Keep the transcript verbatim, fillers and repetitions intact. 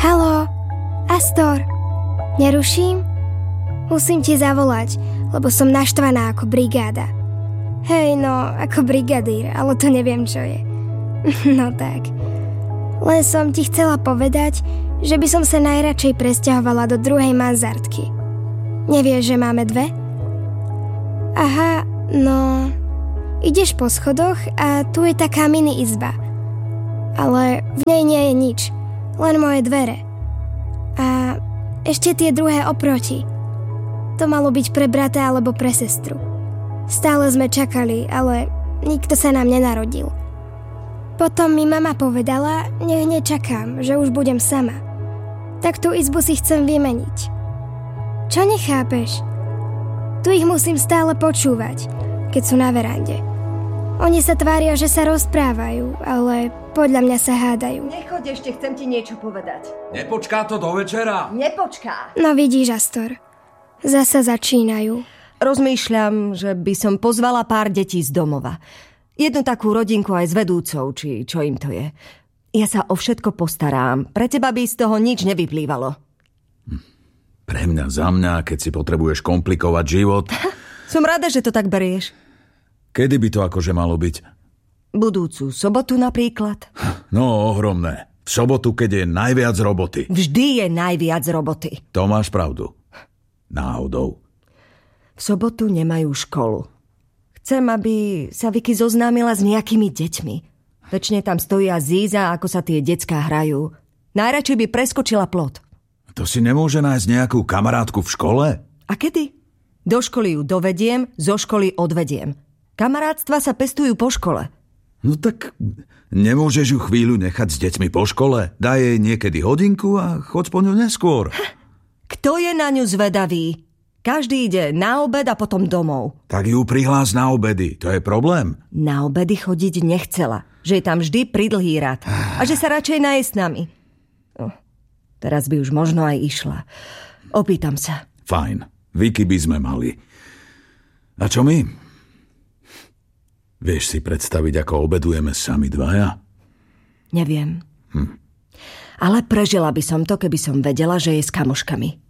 Haló, Astor, neruším? Musím ti zavolať, lebo som naštvaná ako brigáda. Hej, no, ako brigadír, ale to neviem, čo je. No tak. Len som ti chcela povedať, že by som sa najradšej presťahovala do druhej mansardky. Nevieš, že máme dve? Aha, no... Ideš po schodoch a tu je taká mini izba. Ale v nej nie je nič, len moje dvere. A ešte tie druhé oproti. To malo byť pre brata alebo pre sestru. Stále sme čakali, ale nikto sa nám nenarodil. Potom mi mama povedala, nech nečakám, že už budem sama. Tak tú izbu si chcem vymeniť. Čo nechápeš? Tu ich musím stále počúvať, keď sú na verande. Oni sa tvária, že sa rozprávajú, ale podľa mňa sa hádajú. Nechoď ešte, chcem ti niečo povedať. Nepočká to do večera? Nepočká. No vidíš, Astor, zasa začínajú. Rozmýšľam, že by som pozvala pár detí z domova. Jednu takú rodinku aj s vedúcou, či čo im to je. Ja sa o všetko postarám. Pre teba by z toho nič nevyplývalo. Pre mňa, za mňa, keď si potrebuješ komplikovať život. Som rada, že to tak berieš. Kedy by to akože malo byť? Budúcu sobotu napríklad. No, ohromné. V sobotu, keď je najviac roboty. Vždy je najviac roboty. To máš pravdu. Náhodou. V sobotu nemajú školu. Chcem, aby sa Vicky zoznámila s nejakými deťmi. Večne tam stojí a zíza, ako sa tie decká hrajú. Najradšej by preskočila plot. To si nemôže nájsť nejakú kamarátku v škole? A kedy? Do školy ju dovediem, zo školy odvediem. Kamarátstva sa pestujú po škole. No tak nemôžeš ju chvíľu nechať s deťmi po škole? Daj jej niekedy hodinku a choď po ňu neskôr. Kto je na ňu zvedavý? Každý ide na obed a potom domov. Tak ju prihlás na obedy, to je problém. Na obedy chodiť nechcela, že je tam vždy pridlhý rad a že sa radšej naje s nami. Oh, teraz by už možno aj išla. Opýtam sa. Fajn, Vicky by sme mali. A čo my? Vieš si predstaviť, ako obedujeme sami dvaja? Neviem. Hm. Ale prežila by som to, keby som vedela, že je s kamoškami.